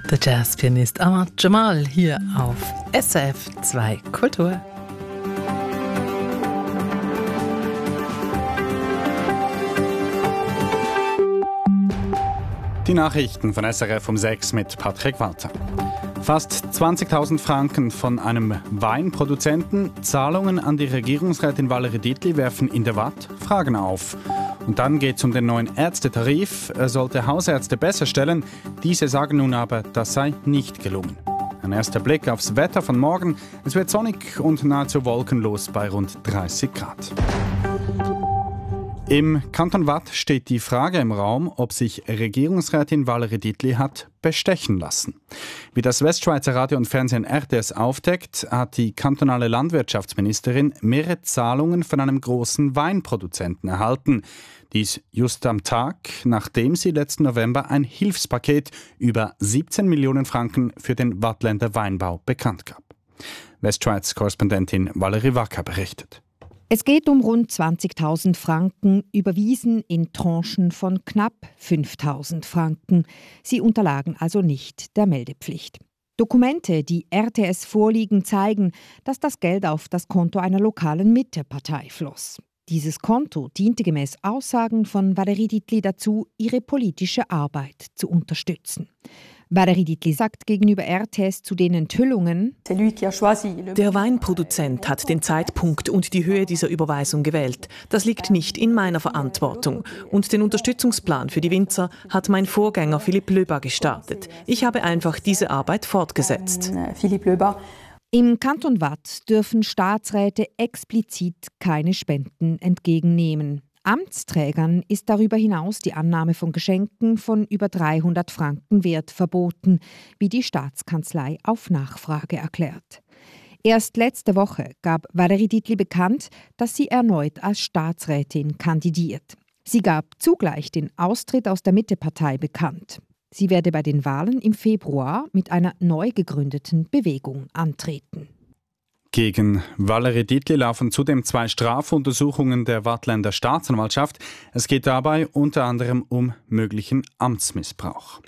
Der Jazzpianist Ahmad Jamal hier auf SRF 2 Kultur. Die Nachrichten von SRF um 6 mit Patrick Walter. Fast 20.000 Franken von einem Weinproduzenten, Zahlungen an die Regierungsrätin Valerie Dietli werfen in der Watt Fragen auf. Und dann geht es um den neuen Ärztetarif. Er sollte Hausärzte besser stellen. Diese sagen nun aber, das sei nicht gelungen. Ein erster Blick aufs Wetter von morgen. Es wird sonnig und nahezu wolkenlos bei rund 30 Grad. Im Kanton Watt steht die Frage im Raum, ob sich Regierungsrätin Valerie Dietli hat bestechen lassen. Wie das Westschweizer Radio und Fernsehen RTS aufdeckt, hat die kantonale Landwirtschaftsministerin mehrere Zahlungen von einem großen Weinproduzenten erhalten. Dies just am Tag, nachdem sie letzten November ein Hilfspaket über 17 Millionen Franken für den Wattländer Weinbau bekannt gab. Westschweiz-Korrespondentin Valerie Wacker berichtet. Es geht um rund 20.000 Franken, überwiesen in Tranchen von knapp 5.000 Franken. Sie unterlagen also nicht der Meldepflicht. Dokumente, die RTS vorliegen, zeigen, dass das Geld auf das Konto einer lokalen Mittepartei floss. Dieses Konto diente gemäß Aussagen von Valerie Dietli dazu, ihre politische Arbeit zu unterstützen. Valerie Dietli sagt gegenüber RTS zu den Enthüllungen: Der Weinproduzent hat den Zeitpunkt und die Höhe dieser Überweisung gewählt. Das liegt nicht in meiner Verantwortung. Und den Unterstützungsplan für die Winzer hat mein Vorgänger Philipp Löber gestartet. Ich habe einfach diese Arbeit fortgesetzt. Im Kanton Watt dürfen Staatsräte explizit keine Spenden entgegennehmen. Amtsträgern ist darüber hinaus die Annahme von Geschenken von über 300 Franken Wert verboten, wie die Staatskanzlei auf Nachfrage erklärt. Erst letzte Woche gab Valerie Dietli bekannt, dass sie erneut als Staatsrätin kandidiert. Sie gab zugleich den Austritt aus der Mittepartei bekannt. Sie werde bei den Wahlen im Februar mit einer neu gegründeten Bewegung antreten. Gegen Valerie Dietli laufen zudem 2 Strafuntersuchungen der Wattländer Staatsanwaltschaft. Es geht dabei unter anderem um möglichen Amtsmissbrauch.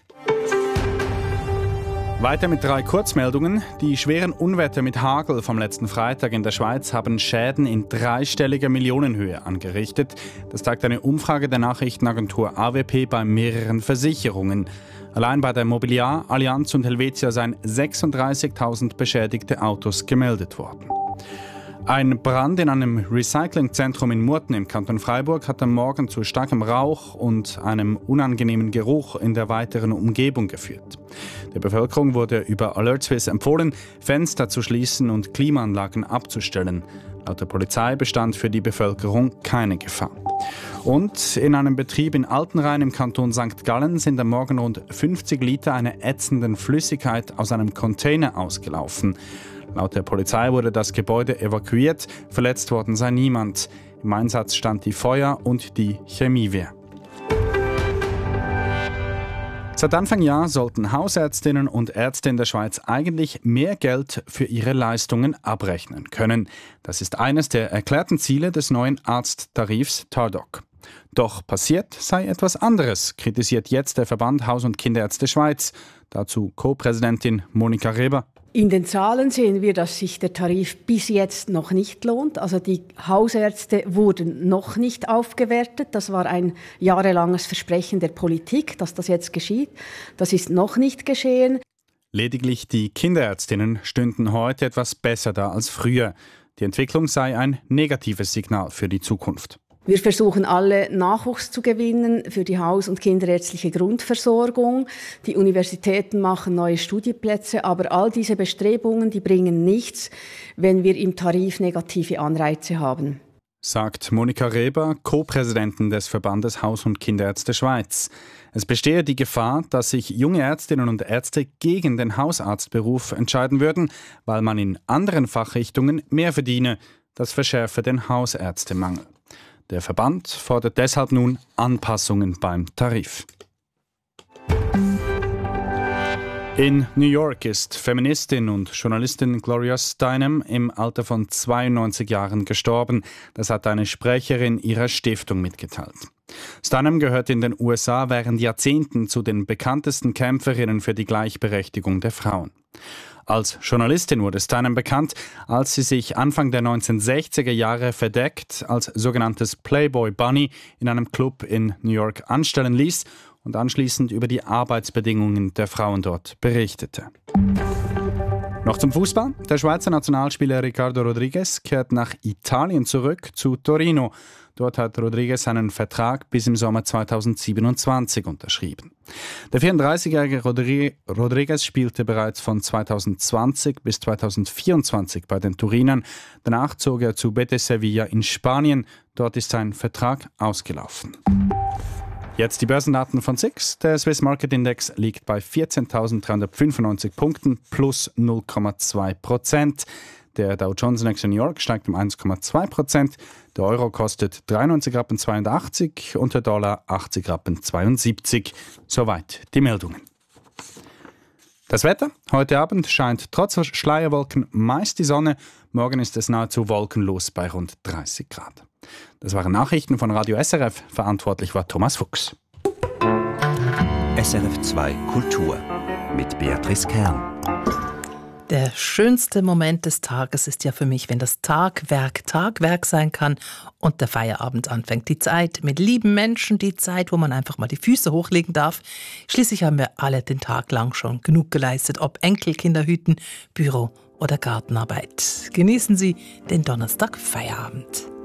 Weiter mit 3 Kurzmeldungen. Die schweren Unwetter mit Hagel vom letzten Freitag in der Schweiz haben Schäden in dreistelliger Millionenhöhe angerichtet. Das zeigt eine Umfrage der Nachrichtenagentur AWP bei mehreren Versicherungen. Allein bei der Mobiliar, Allianz und Helvetia seien 36.000 beschädigte Autos gemeldet worden. Ein Brand in einem Recyclingzentrum in Murten im Kanton Freiburg hat am Morgen zu starkem Rauch und einem unangenehmen Geruch in der weiteren Umgebung geführt. Der Bevölkerung wurde über Alert Swiss empfohlen, Fenster zu schließen und Klimaanlagen abzustellen. Laut der Polizei bestand für die Bevölkerung keine Gefahr. Und in einem Betrieb in Altenrhein im Kanton St. Gallen sind am Morgen rund 50 Liter einer ätzenden Flüssigkeit aus einem Container ausgelaufen. Laut der Polizei wurde das Gebäude evakuiert, verletzt worden sei niemand. Im Einsatz stand die Feuer- und die Chemiewehr. Seit Anfang Jahr sollten Hausärztinnen und Ärzte in der Schweiz eigentlich mehr Geld für ihre Leistungen abrechnen können. Das ist eines der erklärten Ziele des neuen Arzttarifs TARDOC. Doch passiert sei etwas anderes, kritisiert jetzt der Verband Haus- und Kinderärzte Schweiz. Dazu Co-Präsidentin Monika Reber. In den Zahlen sehen wir, dass sich der Tarif bis jetzt noch nicht lohnt. Also die Hausärzte wurden noch nicht aufgewertet. Das war ein jahrelanges Versprechen der Politik, dass das jetzt geschieht. Das ist noch nicht geschehen. Lediglich die Kinderärztinnen stünden heute etwas besser da als früher. Die Entwicklung sei ein negatives Signal für die Zukunft. Wir versuchen alle Nachwuchs zu gewinnen für die Haus- und kinderärztliche Grundversorgung. Die Universitäten machen neue Studienplätze, aber all diese Bestrebungen, die bringen nichts, wenn wir im Tarif negative Anreize haben. Sagt Monika Reber, Co-Präsidentin des Verbandes Haus- und Kinderärzte Schweiz. Es bestehe die Gefahr, dass sich junge Ärztinnen und Ärzte gegen den Hausarztberuf entscheiden würden, weil man in anderen Fachrichtungen mehr verdiene. Das verschärfe den Hausärztemangel. Der Verband fordert deshalb nun Anpassungen beim Tarif. In New York ist Feministin und Journalistin Gloria Steinem im Alter von 92 Jahren gestorben. Das hat eine Sprecherin ihrer Stiftung mitgeteilt. Stunham gehört in den USA während Jahrzehnten zu den bekanntesten Kämpferinnen für die Gleichberechtigung der Frauen. Als Journalistin wurde Stunham bekannt, als sie sich Anfang der 1960er Jahre verdeckt als sogenanntes Playboy Bunny in einem Club in New York anstellen ließ und anschließend über die Arbeitsbedingungen der Frauen dort berichtete. Noch zum Fußball. Der Schweizer Nationalspieler Ricardo Rodriguez kehrt nach Italien zurück zu Torino. Dort hat Rodriguez seinen Vertrag bis im Sommer 2027 unterschrieben. Der 34-jährige Rodriguez spielte bereits von 2020 bis 2024 bei den Turinern. Danach zog er zu Betis Sevilla in Spanien. Dort ist sein Vertrag ausgelaufen. Jetzt die Börsendaten von SIX. Der Swiss Market Index liegt bei 14.395 Punkten plus 0,2%. Der Dow Jones Next in New York steigt um 1,2%. Der Euro kostet 93,82 und der Dollar 80,72. Soweit die Meldungen. Das Wetter? Heute Abend scheint trotz Schleierwolken meist die Sonne. Morgen ist es nahezu wolkenlos bei rund 30 Grad. Das waren Nachrichten von Radio SRF. Verantwortlich war Thomas Fuchs. SRF 2 Kultur mit Beatrice Kern. Der schönste Moment des Tages ist ja für mich, wenn das Tagwerk sein kann und der Feierabend anfängt. Die Zeit mit lieben Menschen, die Zeit, wo man einfach mal die Füße hochlegen darf. Schließlich haben wir alle den Tag lang schon genug geleistet, ob Enkelkinder hüten, Büro oder Gartenarbeit. Genießen Sie den Donnerstag Feierabend.